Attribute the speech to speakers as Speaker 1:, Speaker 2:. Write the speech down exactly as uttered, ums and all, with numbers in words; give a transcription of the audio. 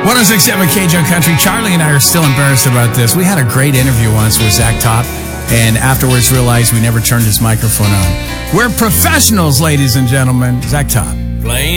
Speaker 1: one oh six point seven K J Country. Charlie and I are still embarrassed about this. We had a great interview once with Zach Top, and afterwards realized we never turned his microphone on. We're professionals, ladies and gentlemen. Zach Top.
Speaker 2: Playing